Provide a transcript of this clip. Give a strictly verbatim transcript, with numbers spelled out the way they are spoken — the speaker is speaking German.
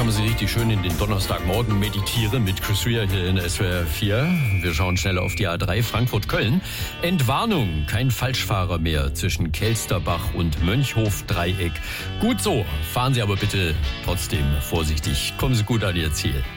kann man sich richtig schön in den Donnerstagmorgen meditieren mit Chris Rea hier in S W R vier. Wir schauen schnell auf die A drei Frankfurt-Köln. Entwarnung, kein Falschfahrer mehr zwischen Kelsterbach und Mönchhof-Dreieck. Gut so, fahren Sie aber bitte trotzdem vorsichtig. Kommen Sie gut an Ihr Ziel.